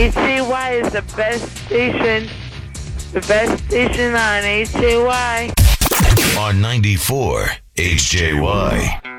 HJY is the best station. The best station on HJY. On 94 HJY.